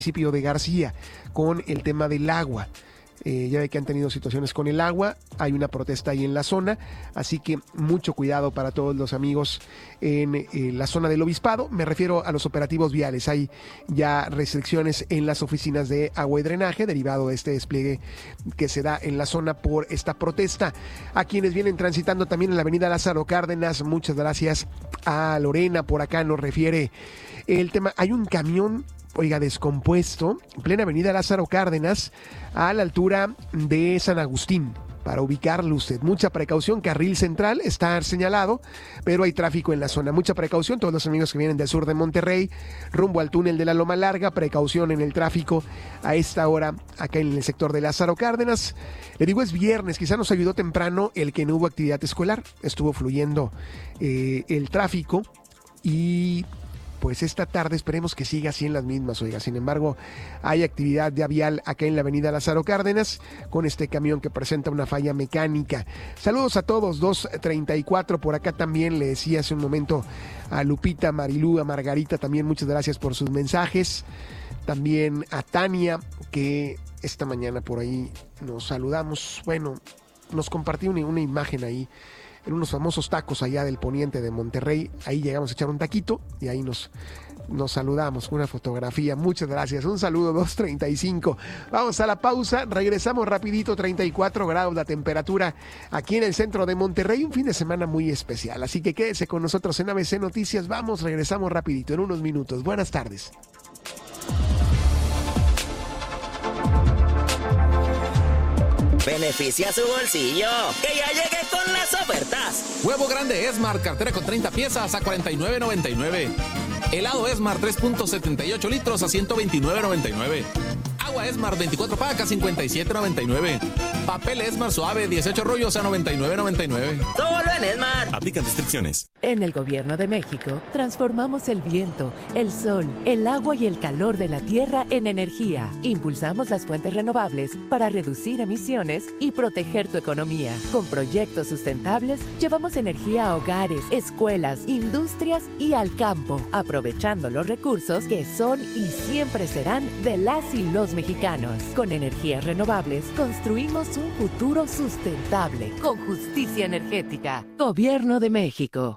municipio de García con el tema del agua. Ya ve que han tenido situaciones con el agua, hay una protesta ahí en la zona, así que mucho cuidado para todos los amigos en la zona del Obispado. Me refiero a los operativos viales, hay ya restricciones en las oficinas de agua y drenaje derivado de este despliegue que se da en la zona por esta protesta. A quienes vienen transitando también en la avenida Lázaro Cárdenas, muchas gracias a Lorena, por acá nos refiere el tema, hay un camión descompuesto, en plena avenida Lázaro Cárdenas, a la altura de San Agustín. Para ubicarlo usted, mucha precaución, carril central está señalado, pero hay tráfico en la zona. Mucha precaución, todos los amigos que vienen del sur de Monterrey, rumbo al túnel de la Loma Larga, precaución en el tráfico a esta hora, acá en el sector de Lázaro Cárdenas. Le digo, es viernes, quizá nos ayudó temprano el que no hubo actividad escolar, estuvo fluyendo el tráfico y pues esta tarde esperemos que siga así en las mismas, Sin embargo, hay actividad ya vial acá en la avenida Lázaro Cárdenas con este camión que presenta una falla mecánica. Saludos a todos, 234 por acá también, le decía hace un momento a Lupita, a Marilú, a Margarita también, muchas gracias por sus mensajes. También a Tania, que esta mañana por ahí nos saludamos, nos compartió una imagen ahí en unos famosos tacos allá del poniente de Monterrey. Ahí llegamos a echar un taquito y ahí nos saludamos con una fotografía. Muchas gracias, un saludo. 2:35. Vamos a la pausa, regresamos rapidito. 34 grados la temperatura aquí en el centro de Monterrey, un fin de semana muy especial, así que quédese con nosotros en ABC Noticias. Regresamos rapidito en unos minutos. Buenas tardes. Beneficia su bolsillo, que ya llegué con las ofertas. Huevo grande Esmar, cartera con 30 piezas a $49.99. Helado Esmar 3.78 litros a $129.99. Agua Esmar 24 pacas, $57.99. Papel Esmar suave, 18 rollos a $99.99. Solo en Esmar. Aplican restricciones. En el Gobierno de México, transformamos el viento, el sol, el agua y el calor de la tierra en energía. Impulsamos las fuentes renovables para reducir emisiones y proteger tu economía. Con proyectos sustentables, llevamos energía a hogares, escuelas, industrias y al campo, aprovechando los recursos que son y siempre serán de las y los mexicanos. Con energías renovables, construimos un futuro sustentable, con justicia energética. Gobierno de México.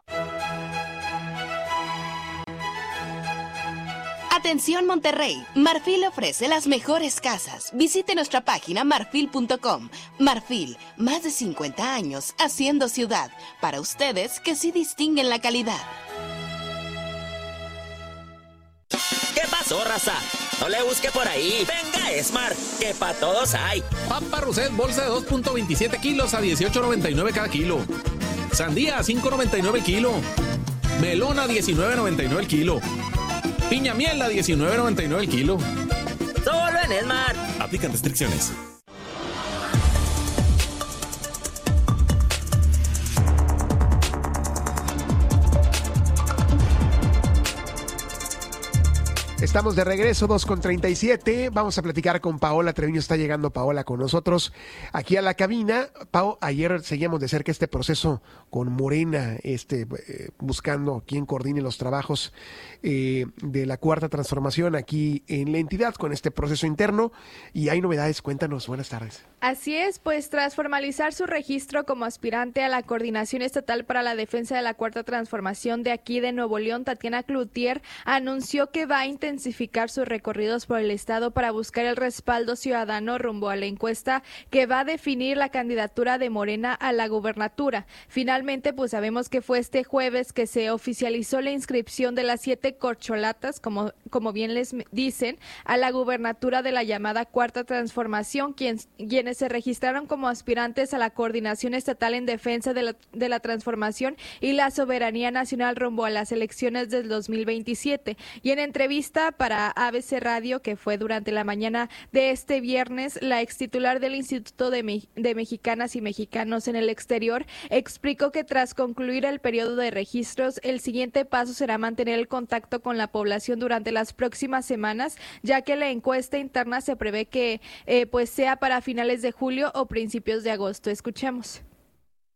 Atención Monterrey, Marfil ofrece las mejores casas. Visite nuestra página marfil.com. Marfil, más de 50 años haciendo ciudad. Para ustedes que sí distinguen la calidad. ¿Qué pasó, raza? No le busque por ahí. Venga, Esmar, que pa' todos hay. Papa Roset, bolsa de 2.27 kilos a $18.99 cada kilo. Sandía a $5.99 el kilo. Melón a $19.99 el kilo. Piña miel a $19.99 el kilo. Solo en Esmar. Aplican restricciones. Estamos de regreso, 2:37. Vamos a platicar con Paola Treviño. Está llegando Paola con nosotros aquí a la cabina. Pao, ayer seguíamos de cerca este proceso con Morena, buscando quién coordine los trabajos de la Cuarta Transformación aquí en la entidad con este proceso interno. Y hay novedades, cuéntanos. Buenas tardes. Así es, pues tras formalizar su registro como aspirante a la Coordinación Estatal para la Defensa de la Cuarta Transformación de aquí de Nuevo León, Tatiana Cloutier anunció que va a intensificar sus recorridos por el estado para buscar el respaldo ciudadano rumbo a la encuesta que va a definir la candidatura de Morena a la gubernatura. Finalmente, pues sabemos que fue este jueves que se oficializó la inscripción de las 7 corcholatas, como bien les dicen, a la gubernatura de la llamada Cuarta Transformación, quienes se registraron como aspirantes a la Coordinación Estatal en Defensa de la Transformación y la Soberanía Nacional rumbo a las elecciones del 2027. Y en entrevista para ABC Radio, que fue durante la mañana de este viernes, la extitular del Instituto de Mexicanas y Mexicanos en el Exterior explicó que tras concluir el periodo de registros, el siguiente paso será mantener el contacto con la población durante las próximas semanas, ya que la encuesta interna se prevé que pues sea para finales de julio o principios de agosto. Escuchemos.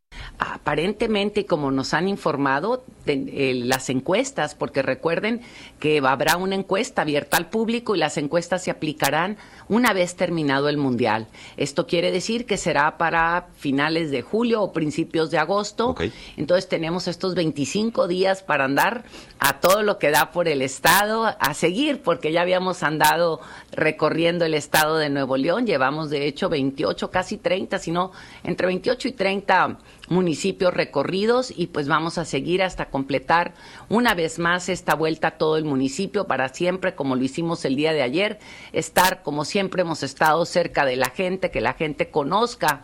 Aparentemente, como nos han informado, las encuestas, porque recuerden que habrá una encuesta abierta al público y las encuestas se aplicarán una vez terminado el Mundial. Esto quiere decir que será para finales de julio o principios de agosto. Okay. Entonces tenemos estos 25 días para andar a todo lo que da por el estado, a seguir, porque ya habíamos andado recorriendo el estado de Nuevo León. Llevamos, de hecho, 28, casi 30, sino entre 28 y 30 municipios recorridos, y pues vamos a seguir hasta completar una vez más esta vuelta a todo el municipio para siempre, como lo hicimos el día de ayer, estar como siempre hemos estado cerca de la gente, que la gente conozca.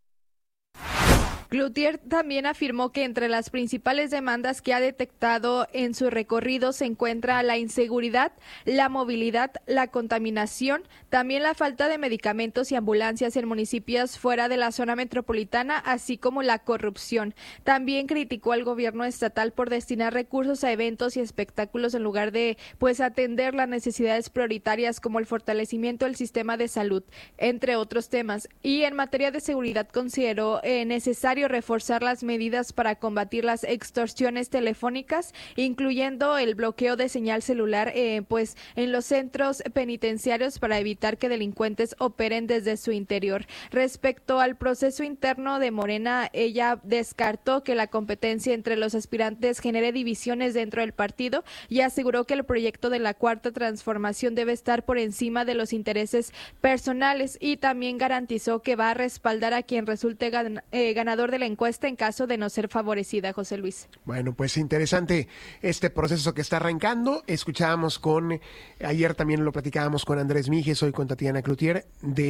Cloutier también afirmó que entre las principales demandas que ha detectado en su recorrido se encuentra la inseguridad, la movilidad, la contaminación, también la falta de medicamentos y ambulancias en municipios fuera de la zona metropolitana, así como la corrupción. También criticó al gobierno estatal por destinar recursos a eventos y espectáculos en lugar de atender las necesidades prioritarias como el fortalecimiento del sistema de salud, entre otros temas. Y en materia de seguridad consideró necesario reforzar las medidas para combatir las extorsiones telefónicas, incluyendo el bloqueo de señal celular en los centros penitenciarios para evitar que delincuentes operen desde su interior. Respecto al proceso interno de Morena, ella descartó que la competencia entre los aspirantes genere divisiones dentro del partido y aseguró que el proyecto de la Cuarta Transformación debe estar por encima de los intereses personales, y también garantizó que va a respaldar a quien resulte ganador de la encuesta en caso de no ser favorecida. José Luis. Bueno, pues interesante este proceso que está arrancando. Escuchábamos ayer también lo platicábamos con Andrés Mijes, hoy con Tatiana Cloutier,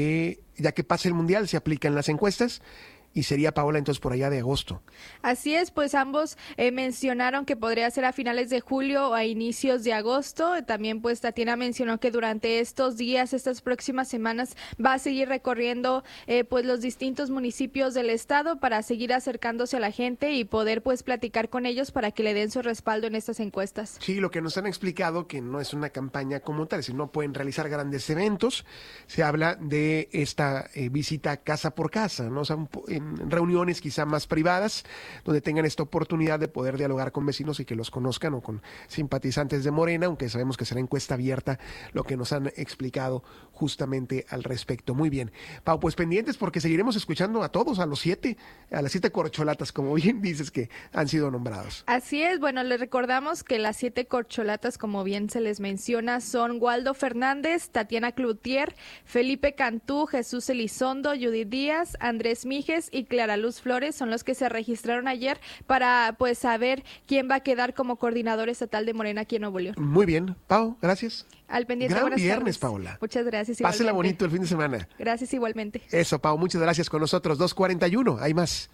ya que pase el Mundial se aplican las encuestas. Y sería, Paola, entonces por allá de agosto. Así es, pues ambos mencionaron que podría ser a finales de julio o a inicios de agosto. También pues Tatiana mencionó que durante estos días, estas próximas semanas, va a seguir recorriendo los distintos municipios del estado para seguir acercándose a la gente y poder pues platicar con ellos para que le den su respaldo en estas encuestas. Sí, lo que nos han explicado que no es una campaña como tal, si no pueden realizar grandes eventos. Se habla de esta visita casa por casa, ¿no? O sea, en reuniones quizá más privadas, donde tengan esta oportunidad de poder dialogar con vecinos y que los conozcan, o con simpatizantes de Morena, aunque sabemos que será encuesta abierta, lo que nos han explicado justamente al respecto. Muy bien, Pau, pues pendientes, porque seguiremos escuchando a todos, a las 7 corcholatas, como bien dices, que han sido nombrados. Así es, bueno, les recordamos que las 7 corcholatas, como bien se les menciona, son Waldo Fernández, Tatiana Cloutier, Felipe Cantú, Jesús Elizondo, Judith Díaz, Andrés Mijes y Clara Luz Flores. Son los que se registraron ayer para pues saber quién va a quedar como coordinador estatal de Morena aquí en Nuevo León. Muy bien, Pau, gracias. Al pendiente. Gran viernes, tardes. Paola. Muchas gracias. Pásela bonito el fin de semana. Gracias igualmente. Eso, Pau, muchas gracias. Con nosotros, 2:41, hay más.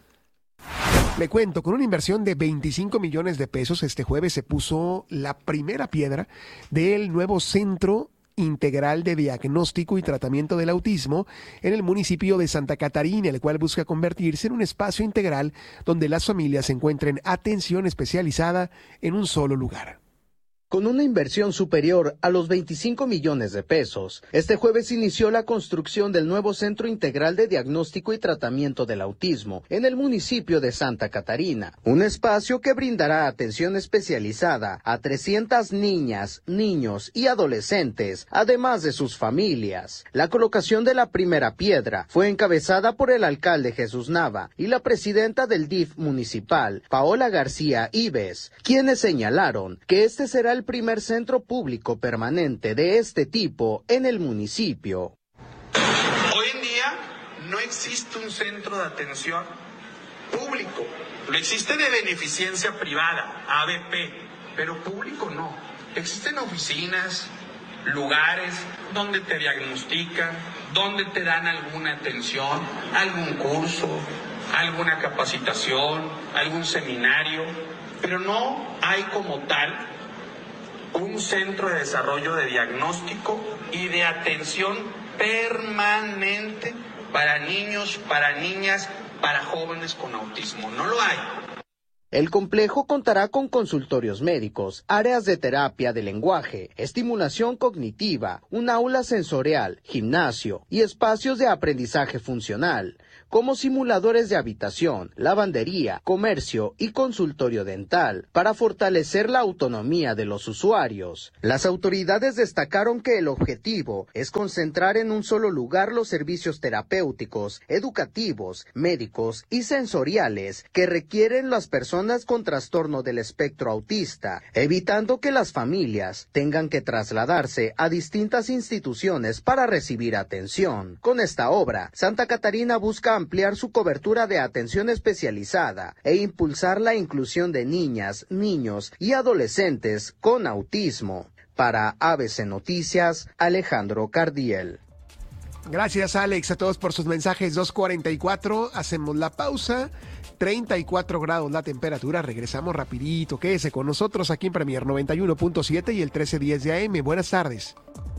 Le cuento, con una inversión de 25 millones de pesos, este jueves se puso la primera piedra del nuevo Centro Integral de Diagnóstico y Tratamiento del Autismo en el municipio de Santa Catarina, el cual busca convertirse en un espacio integral donde las familias encuentren atención especializada en un solo lugar. Con una inversión superior a los 25 millones de pesos, este jueves inició la construcción del nuevo Centro Integral de Diagnóstico y Tratamiento del Autismo en el municipio de Santa Catarina, un espacio que brindará atención especializada a 300 niñas, niños y adolescentes, además de sus familias. La colocación de la primera piedra fue encabezada por el alcalde Jesús Nava y la presidenta del DIF municipal, Paola García Ives, quienes señalaron que este será el primer centro público permanente de este tipo en el municipio. Hoy en día no existe un centro de atención público, lo existe de beneficencia privada, ABP, pero público no. Existen oficinas, lugares donde te diagnostican, donde te dan alguna atención, algún curso, alguna capacitación, algún seminario, pero no hay como tal un centro de desarrollo de diagnóstico y de atención permanente para niños, para niñas, para jóvenes con autismo. No lo hay. El complejo contará con consultorios médicos, áreas de terapia de lenguaje, estimulación cognitiva, un aula sensorial, gimnasio y espacios de aprendizaje funcional. como simuladores de habitación, lavandería, comercio y consultorio dental, para fortalecer la autonomía de los usuarios. Las autoridades destacaron que el objetivo es concentrar en un solo lugar los servicios terapéuticos, educativos, médicos y sensoriales que requieren las personas con trastorno del espectro autista, evitando que las familias tengan que trasladarse a distintas instituciones para recibir atención. Con esta obra, Santa Catarina busca ampliar su cobertura de atención especializada e impulsar la inclusión de niñas, niños y adolescentes con autismo. Para ABC Noticias, Alejandro Cardiel. Gracias, Alex, a todos por sus mensajes. 2:44, hacemos la pausa. 34 grados la temperatura, regresamos rapidito. Quédese con nosotros aquí en Premier 91.7 y el 1310 de AM. Buenas tardes.